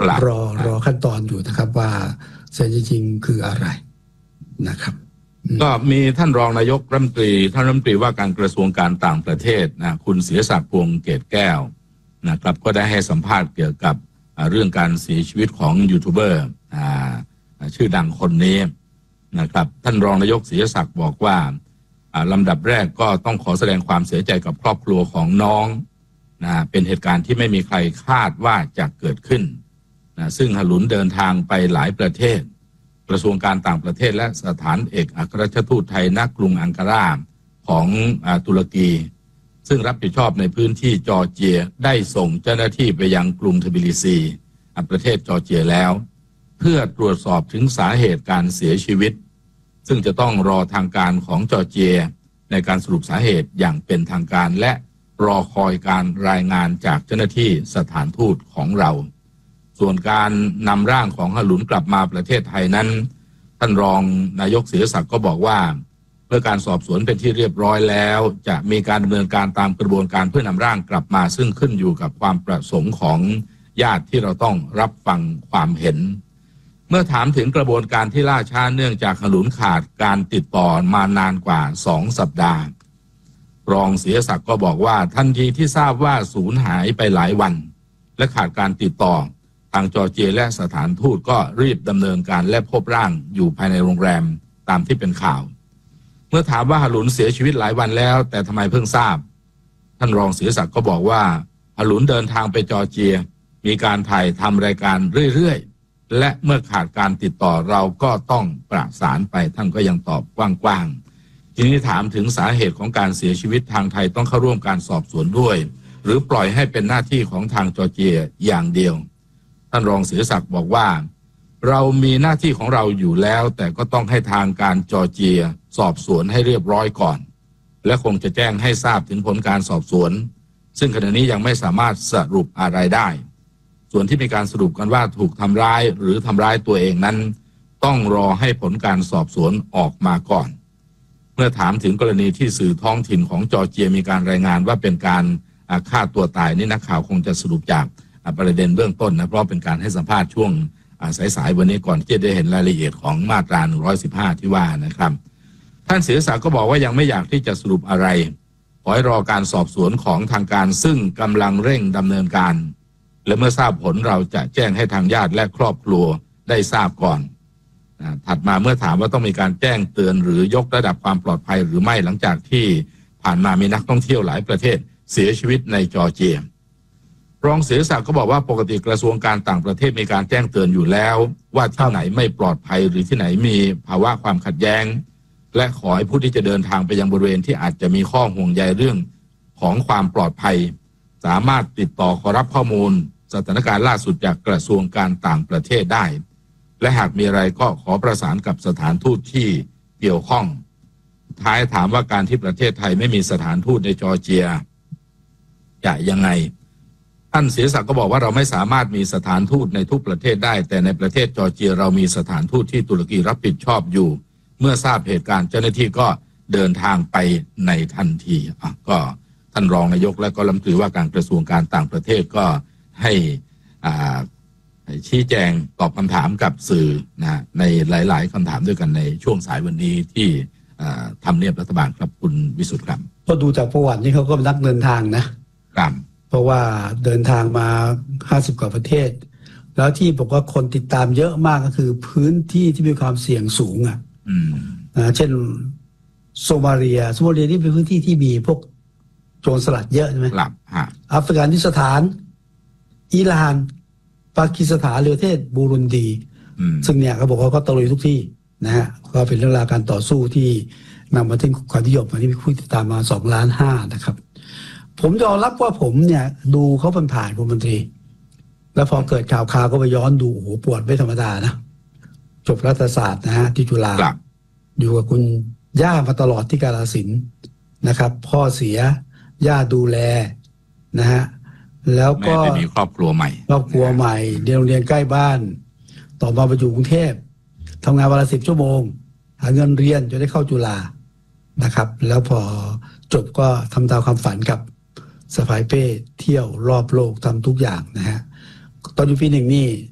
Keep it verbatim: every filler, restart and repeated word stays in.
รอรอขั้นตอนอยู่นะครับว่าเส้นจริงๆคืออะไรนะครับก็มีท่านรองนายกรัฐมนตรีท่านรัฐมนตรีว่าการกระทรวงการต่างประเทศนะคุณศิรศักดิ์พวงเกตแก้วนะครับก็ได้ให้สัมภาษณ์เกี่ยวกับเรื่องการเสียชีวิตของยูทูบเบอร์ชื่อดังคนนี้นะครับท่านรองนายกศิรศักดิ์บอกว่าลำดับแรกก็ต้องขอแสดงความเสียใจกับครอบครัวของน้องนะเป็นเหตุการณ์ที่ไม่มีใครคาดว่าจะเกิดขึ้นนะซึ่งฮารุนเดินทางไปหลายประเทศกระทรวงการต่างประเทศและสถานเอกอัครราชทูตไทยณกรุงอังการาของตุรกีซึ่งรับผิดชอบในพื้นที่จอร์เจียได้ส่งเจ้าหน้าที่ไปยังกรุงทบิลิซีประเทศจอร์เจียแล้วเพื่อตรวจสอบถึงสาเหตุการเสียชีวิตซึ่งจะต้องรอทางการของจอร์เจียในการสรุปสาเหตุอย่างเป็นทางการและรอคอยการรายงานจากเจ้าหน้าที่สถานทูตของเราส่วนการนำร่างของฮารุนกลับมาประเทศไทยนั้นท่านรองนายกศิรศักดิ์ก็บอกว่าเมื่อการสอบสวนเป็นที่เรียบร้อยแล้วจะมีการดำเนินการตามกระบวนการเพื่อนำร่างกลับมาซึ่งขึ้นอยู่กับความประสงค์ของญาติที่เราต้องรับฟังความเห็นเมื่อถามถึงกระบวนการที่ล่าช้าเนื่องจากฮารุนขาดการติดต่อมานานกว่าสองสัปดาห์รองศิรศักดิ์ก็บอกว่าทันทีที่ทราบว่าสูญหายไปหลายวันและขาดการติดต่อทางจอร์เจียและสถานทูตก็รีบดำเนินการและพบร่างอยู่ภายในโรงแรมตามที่เป็นข่าวเมื่อถามว่าฮารุนเสียชีวิตหลายวันแล้วแต่ทำไมเพิ่งทราบท่านรองศิรศักดิ์ก็บอกว่าฮารุนเดินทางไปจอร์เจียมีการถ่ายทำรายการเรื่อยๆและเมื่อขาดการติดต่อเราก็ต้องประสานไปท่านก็ยังตอบกว้างๆทีนี้ถามถึงสาเหตุของการเสียชีวิตทางไทยต้องเข้าร่วมการสอบสวนด้วยหรือปล่อยให้เป็นหน้าที่ของทางจอร์เจียอย่างเดียวท่านรองศิรศักดิ์บอกว่าเรามีหน้าที่ของเราอยู่แล้วแต่ก็ต้องให้ทางการจอร์เจียสอบสวนให้เรียบร้อยก่อนและคงจะแจ้งให้ทราบถึงผลการสอบสวนซึ่งขณะนี้ยังไม่สามารถสรุปอะไรได้ส่วนที่มีการสรุปกันว่าถูกทำร้ายหรือทำร้ายตัวเองนั้นต้องรอให้ผลการสอบสวนออกมาก่อนเมื่อถามถึงกรณีที่สื่อท้องถิ่นของจอร์เจียมีการรายงานว่าเป็นการฆ่าตัวตายนี่นักข่าวคงจะสรุปจากประเด็นเบื้องต้นนะเพราะเป็นการให้สัมภาษณ์ช่วงสายๆวันนี้ก่อนที่จะได้เห็นรายละเอียดของมาตราหนึ่งร้อยสิบห้าที่ว่านะครับท่านศิรศักดิ์ก็บอกว่ายังไม่อยากที่จะสรุปอะไรขอให้รอการสอบสวนของทางการซึ่งกำลังเร่งดำเนินการและเมื่อทราบผลเราจะแจ้งให้ทางญาติและครอบครัวได้ทราบก่อนถัดมาเมื่อถามว่าต้องมีการแจ้งเตือนหรือยกระดับความปลอดภัยหรือไม่หลังจากที่ผ่านมามีนักท่องเที่ยวหลายประเทศเสียชีวิตในจอร์เจียรองศิรศักดิ์ก็บอกว่าปกติกระทรวงการต่างประเทศมีการแจ้งเตือนอยู่แล้วว่าที่ไหนไม่ปลอดภัยหรือที่ไหนมีภาวะความขัดแย้งและขอให้ผู้ที่จะเดินทางไปยังบริเวณที่อาจจะมีข้อห่วงใยเรื่องของความปลอดภัยสามารถติดต่อขอรับข้อมูลสถานการณ์ล่าสุดจากกระทรวงการต่างประเทศได้และหากมีอะไรก็ขอประสานกับสถานทูตที่เกี่ยวข้องท้ายถามว่าการที่ประเทศไทยไม่มีสถานทูตในจอร์เจียจะยังไงท่านศิรศักดิ์ก็บอกว่าเราไม่สามารถมีสถานทูตในทุกประเทศได้แต่ในประเทศจอร์เจียเรามีสถานทูตที่ตุรกีรับผิดชอบอยู่เมื่อทราบเหตุการณ์เจ้าหน้าที่ก็เดินทางไปในทันทีอ่ะก็ท่านรองนายกและก็รัฐมนตรีว่าการกระทรวงการต่างประเทศก็ให้อ่าชี้แจงตอบคำถามกับสื่อนะในหลายๆคำถามด้วยกันในช่วงสายวันนี้ที่ทำเนียบรัฐบาลครับคุณวิสุทธิ์ครับก็ดูจากประวัตินี่เขาก็เป็นนักเดินทางนะครับเพราะว่าเดินทางมาห้าสิบกว่าประเทศแล้วที่บอกว่าคนติดตามเยอะมากก็คือพื้นที่ที่มีความเสี่ยงสูงอ่ะนะเช่นโซมาเลียโซมาเลียนี่เป็นพื้นที่ที่มีพวกโจรสลัดเยอะใช่ไหมครับอัฟกานิสถานอิหร่านปากีสถานหรือประเทศบูรุนดีซึ่งเนี่ยเขาบอกว่าก็ตะลุยทุกที่นะฮะก็เป็นเรื่องราวการต่อสู้ที่นำมาถึงความนิยมที่มีผู้ติดตามมาสองล้านห้านะครับผมยอมรับว่าผมเนี่ยดูเขาผ่านๆคุณมนตรีแล้วพอเกิดข่าวข่าวก็ไปย้อนดูโอ้โหปวดไม่ธรรมดานะจบรัฐศาสตร์นะฮะที่จุฬาอยู่กับคุณย่ามาตลอดที่กาฬสินธุ์นะครับพ่อเสียย่าดูแลนะฮะแล้วก็ไม่มีครอบครัวใหม่ครอบครัวใหม่เรียนโรงเรียนใกล้บ้านต่อมาไปอยู่กรุงเทพทำงานวันละสิบชั่วโมงหาเงินเรียนจนได้เข้าจุฬานะครับแล้วพอจบก็ทำตามความฝันกับสะพายเป้เที่ยวรอบโลกทำทุกอย่างนะฮะตอนอยู่ปีหนึ่งนี่